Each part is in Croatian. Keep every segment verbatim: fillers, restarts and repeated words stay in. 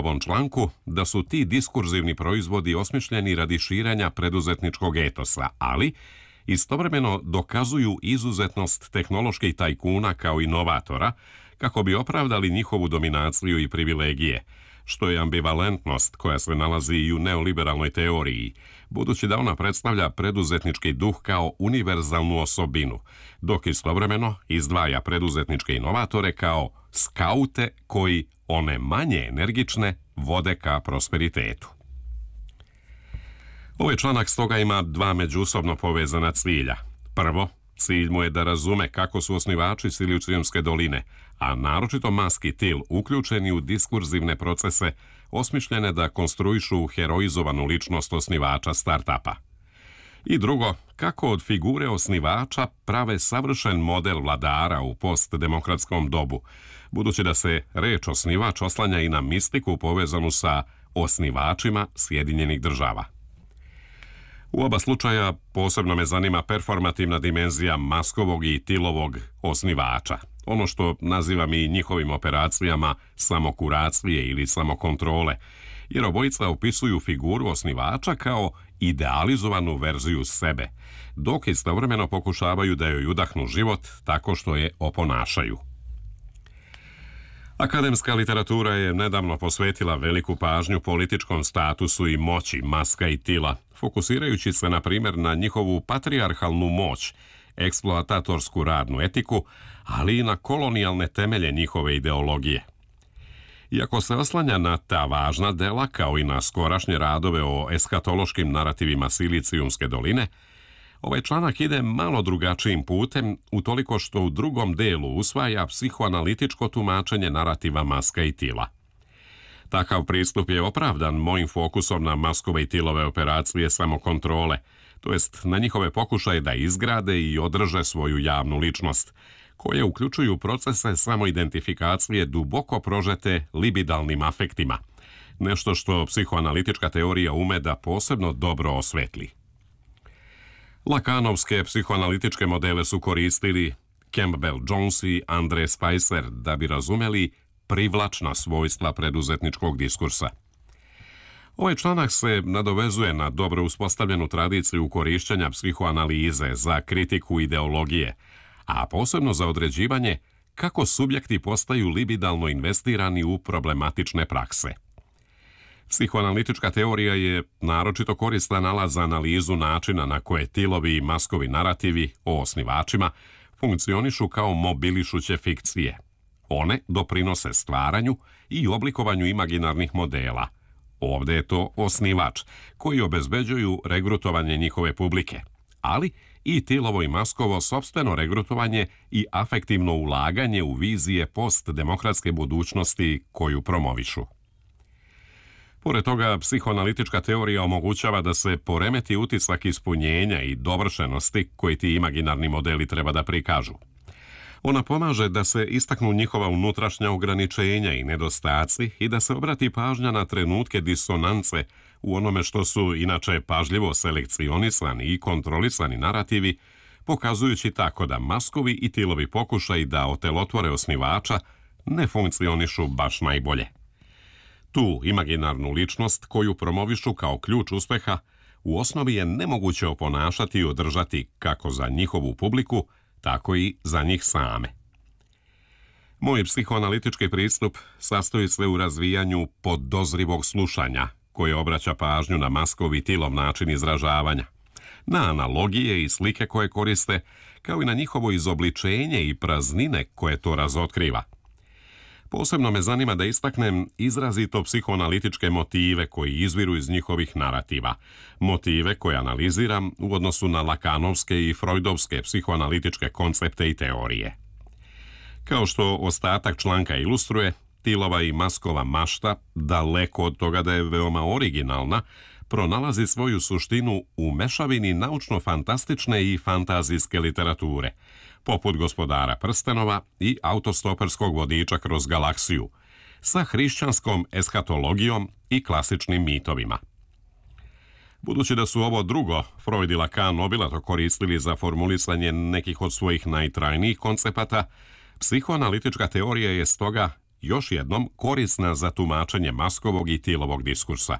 ovom članku da su ti diskurzivni proizvodi osmišljeni radi širenja preduzetničkog etosa, ali istovremeno dokazuju izuzetnost tehnoloških tajkuna kao inovatora kako bi opravdali njihovu dominaciju i privilegije, što je ambivalentnost koja se nalazi i u neoliberalnoj teoriji, budući da ona predstavlja preduzetnički duh kao univerzalnu osobinu, dok istovremeno izdvaja preduzetničke inovatore kao skaute koji one manje energične vode ka prosperitetu. Ovaj članak stoga ima dva međusobno povezana cilja. Prvo, cilj mu je da razume kako su osnivači Silicijumske doline, a naročito Musk i Thiel, uključeni u diskurzivne procese osmišljene da konstruišu heroizovanu ličnost osnivača startapa. I drugo, kako od figure osnivača prave savršen model vladara u postdemokratskom dobu, budući da se reč osnivač oslanja i na mistiku povezanu sa osnivačima Sjedinjenih država. U oba slučaja posebno me zanima performativna dimenzija Muskovog i Thielovog osnivača, ono što nazivam i njihovim operacijama samokuracije ili samokontrole, jer obojica opisuju figuru osnivača kao idealizovanu verziju sebe, dok istovremeno pokušavaju da joj udahnu život tako što je oponašaju. Akademska literatura je nedavno posvetila veliku pažnju političkom statusu i moći Muska i Thiela, fokusirajući se na primjer na njihovu patrijarhalnu moć, eksploatatorsku radnu etiku, ali i na kolonijalne temelje njihove ideologije. Iako se oslanja na ta važna dela, kao i na skorašnje radove o eskatološkim narativima Silicijumske doline, ovaj članak ide malo drugačijim putem, utoliko što u drugom delu usvaja psihoanalitičko tumačenje narativa Muska i Thiela. Takav pristup je opravdan mojim fokusom na Muskove i Thielove operacije samokontrole, to jest na njihove pokušaje da izgrade i održe svoju javnu ličnost, koje uključuju procese samoidentifikacije duboko prožete libidalnim afektima, nešto što psihoanalitička teorija ume da posebno dobro osvetli. Lakanovske psihoanalitičke modele su koristili Campbell Jones i Andre Spicer da bi razumeli privlačna svojstva preduzetničkog diskursa. Ovaj članak se nadovezuje na dobro uspostavljenu tradiciju korišćenja psihoanalize za kritiku ideologije, a posebno za određivanje kako subjekti postaju libidalno investirani u problematične prakse. Psihoanalitička teorija je naročito koristan alat za analizu načina na koje Thielovi i Muskovi narativi o osnivačima funkcionišu kao mobilišuće fikcije. One doprinose stvaranju i oblikovanju imaginarnih modela. Ovdje je to osnivač, koji obezbeđuju regrutovanje njihove publike, ali i Thielovo i Muskovo sopstveno regrutovanje i afektivno ulaganje u vizije postdemokratske budućnosti koju promovišu. Pored toga, psihoanalitička teorija omogućava da se poremeti utisak ispunjenja i dovršenosti koji ti imaginarni modeli treba da prikažu. Ona pomaže da se istaknu njihova unutrašnja ograničenja i nedostaci i da se obrati pažnja na trenutke disonance u onome što su inače pažljivo selekcionisani i kontrolisani narativi, pokazujući tako da Muskovi i Thielovi pokušaj da otelotvore osnivača ne funkcionišu baš najbolje. Tu imaginarnu ličnost koju promovišu kao ključ uspeha u osnovi je nemoguće oponašati i održati kako za njihovu publiku, tako i za njih same. Moj psihoanalitički pristup sastoji se u razvijanju podozrivog slušanja, koje obraća pažnju na Muskov i Thielov način izražavanja, na analogije i slike koje koriste, kao i na njihovo izobličenje i praznine koje to razotkriva. Posebno me zanima da istaknem izrazito psihoanalitičke motive koji izviru iz njihovih narativa, motive koje analiziram u odnosu na lakanovske i freudovske psihoanalitičke koncepte i teorije. Kao što ostatak članka ilustruje, Thielova i Muskova mašta, daleko od toga da je veoma originalna, pronalazi svoju suštinu u mešavini naučno-fantastične i fantazijske literature, poput Gospodara prstenova i autostoperskog vodiča kroz galaksiju, sa hrišćanskom eskatologijom i klasičnim mitovima. Budući da su ovo drugo Freud i Lacan obilato koristili za formulisanje nekih od svojih najtrajnijih koncepata, psihoanalitička teorija je stoga još jednom korisna za tumačenje Muskovog i Thilovog diskursa.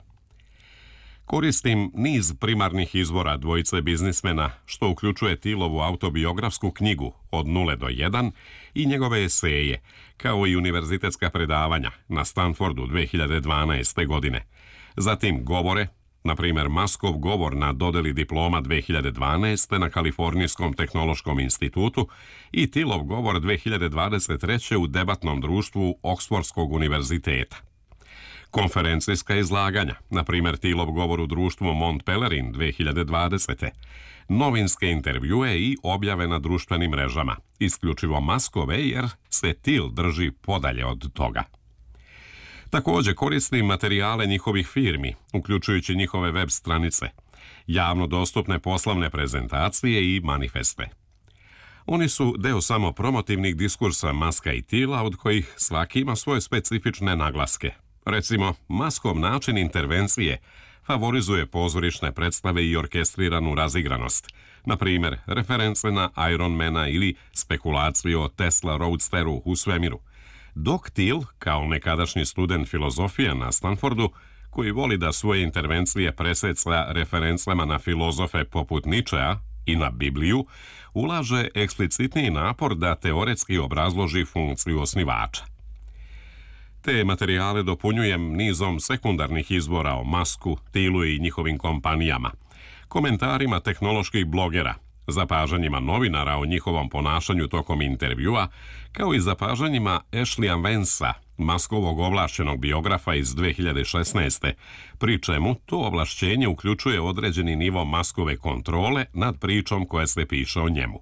Koristim niz primarnih izvora dvojice biznismena, što uključuje Thilovu autobiografsku knjigu Od nule do jedan i njegove eseje, kao i univerzitetska predavanja na Stanfordu dve hiljade dvanaeste. godine. Zatim govore, na primjer Muskov govor na dodeli diploma dve hiljade dvanaeste. na Kalifornijskom tehnološkom institutu i Thilov govor dve hiljade dvadeset treće. u debatnom društvu Oksfordskog univerziteta. Konferencijska izlaganja, na primjer Thilov govor u društvu Mont Pelerin dve hiljade dvadesete. Novinske intervjue i objave na društvenim mrežama, isključivo Muskove jer se Thiel drži podalje od toga. Također koristim materijale njihovih firmi, uključujući njihove web stranice, javno dostupne poslovne prezentacije i manifeste. Oni su deo samo promotivnih diskursa Muska i Thiela, od kojih svaki ima svoje specifične naglaske. Recimo, Muskov način intervencije favorizuje pozorišne predstave i orkestriranu razigranost, na primjer reference na Ironmana ili spekulacije o Tesla Roadsteru u svemiru, dok Thiel, kao nekadašnji student filozofije na Stanfordu, koji voli da svoje intervencije preseca referencama na filozofe poput Nietzschea i na Bibliju, ulaže eksplicitniji napor da teoretski obrazloži funkciju osnivača. Te materijale dopunjujem nizom sekundarnih izvora o Musku, Thielu i njihovim kompanijama, komentarima tehnoloških blogera, zapažanjima novinara o njihovom ponašanju tokom intervjua, kao i zapažanjima Ashleya Vance'a, Muskovog ovlašćenog biografa iz dve hiljade šesnaeste. pri čemu to ovlašćenje uključuje određeni nivo Muskove kontrole nad pričom koja se piše o njemu.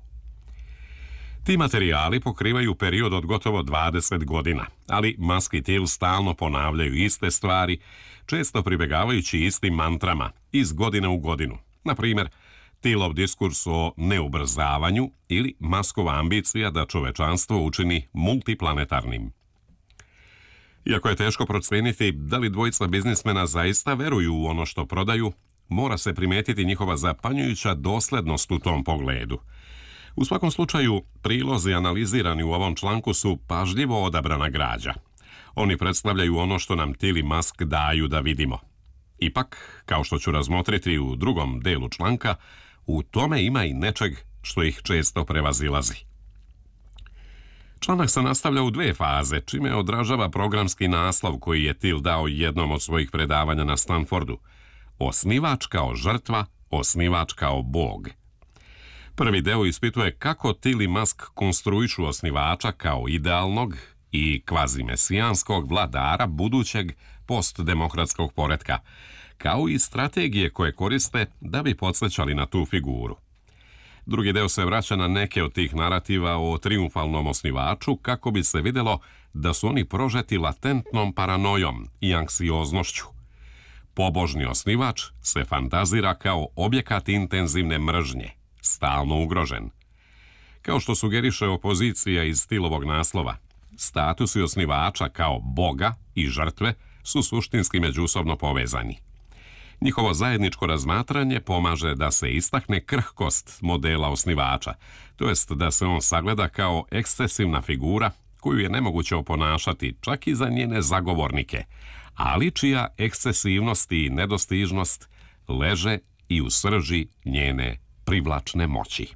Ti materijali pokrivaju period od gotovo dvadeset godina, ali Musk i Thiel stalno ponavljaju iste stvari, često pribegavajući istim mantrama iz godine u godinu. Na primjer, Thielov diskurs o neubrzavanju ili Muskova ambicija da čovečanstvo učini multiplanetarnim. Iako je teško procijeniti da li dvojica biznismena zaista veruju u ono što prodaju, mora se primetiti njihova zapanjujuća doslednost u tom pogledu. U svakom slučaju, prilozi analizirani u ovom članku su pažljivo odabrana građa. Oni predstavljaju ono što nam Thiel i Musk daju da vidimo. Ipak, kao što ću razmotriti u drugom delu članka, u tome ima i nečeg što ih često prevazilazi. Članak se nastavlja u dve faze, čime odražava programski naslov koji je Thiel dao jednom od svojih predavanja na Stanfordu. Osnivač kao žrtva, osnivač kao bog. Prvi deo ispituje kako Thiel i Musk konstruišu osnivača kao idealnog i kvazimesijanskog vladara budućeg postdemokratskog poretka, kao i strategije koje koriste da bi podsjećali na tu figuru. Drugi deo se vraća na neke od tih narativa o triumfalnom osnivaču kako bi se vidjelo da su oni prožeti latentnom paranojom i anksioznošću. Pobožni osnivač se fantazira kao objekat intenzivne mržnje, stalno ugrožen. Kao što sugeriše opozicija iz Thielovog naslova, statusi osnivača kao boga i žrtve su suštinski međusobno povezani. Njihovo zajedničko razmatranje pomaže da se istakne krhkost modela osnivača, to jest da se on sagleda kao ekscesivna figura koju je nemoguće oponašati čak i za njene zagovornike, ali čija ekscesivnost i nedostižnost leže i u srži njene privlačne moći.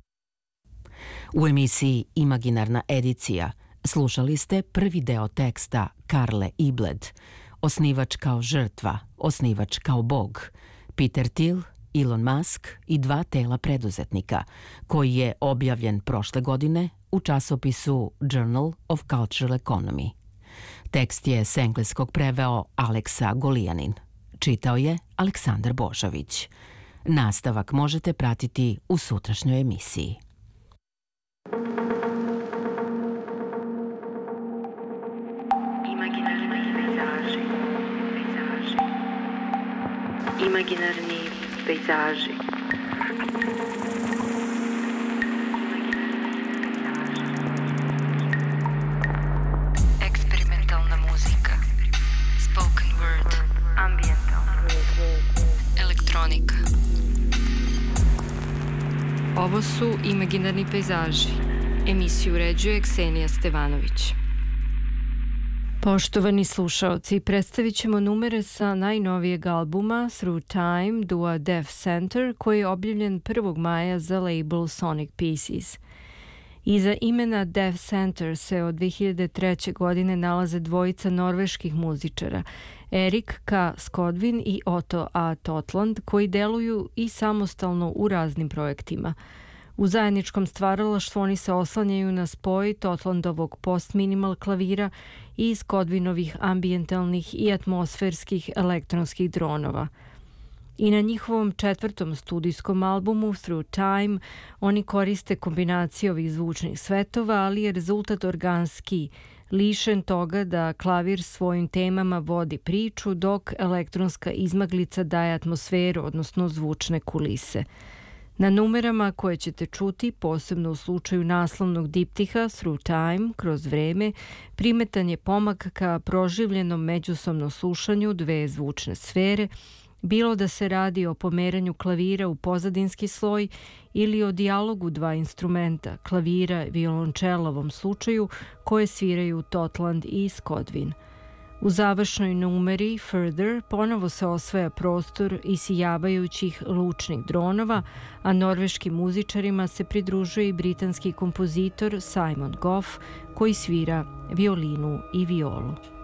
U emisiji Imaginarna edicija slušali ste prvi deo teksta Karle Ibled, Osnivač kao žrtva, osnivač kao bog, Peter Thiel, Elon Musk i dva tela preduzetnika, koji je objavljen prošle godine u časopisu Journal of Cultural Economy. Tekst je s engleskog preveo Aleksa Golijanin. Čitao je Aleksandar Božović. Nastavak možete pratiti u sutrašnjoj emisiji. Imaginarni pejzaži. Eksperimentalna muzika. Spoken word. Ambientalna. Elektronika. Ovo su Imaginarni pejzaži. Emisiju uređuje Ksenija Stevanović. Poštovani slušaoci, predstavit ćemo numere sa najnovijeg albuma Through Time dua Deaf Center, koji je objavljen prvog maja za label Sonic Pieces. Iza imena Deaf Center se od dve hiljade treće. godine nalaze dvojica norveških muzičara, Erik K. Skodvin i Otto A. Totland, koji deluju i samostalno u raznim projektima. U zajedničkom stvaralaštvu oni se oslanjaju na spoj Totlandovog post-minimal klavira i Skodvinovih ambijentalnih i atmosferskih elektronskih dronova. I na njihovom četvrtom studijskom albumu Through Time oni koriste kombinacije ovih zvučnih svetova, ali je rezultat organski, lišen toga da klavir svojim temama vodi priču, dok elektronska izmaglica daje atmosferu, odnosno zvučne kulise. Na numerama koje ćete čuti, posebno u slučaju naslovnog diptiha Through Time, kroz vreme, primetan je pomak ka proživljenom međusobnom slušanju dve zvučne sfere, bilo da se radi o pomeranju klavira u pozadinski sloj ili o dijalogu dva instrumenta, klavira i violončela u ovom slučaju, koje sviraju Totland i Skodvin. U završnoj numeri Further ponovo se osvaja prostor isijavajućih lučnih dronova, a norveškim muzičarima se pridružuje i britanski kompozitor Simon Goff, koji svira violinu i violu.